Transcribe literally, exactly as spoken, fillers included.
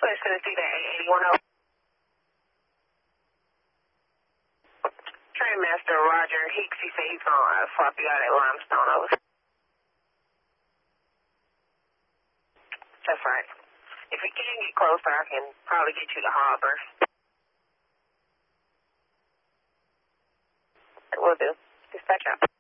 Let's go see that eight eighty-one oh. Trainmaster Roger Hicks, he said he's going to swap you out at Limestone over. That's right. If we can get closer, I can probably get you to Harbor. Will do. Dispatch out.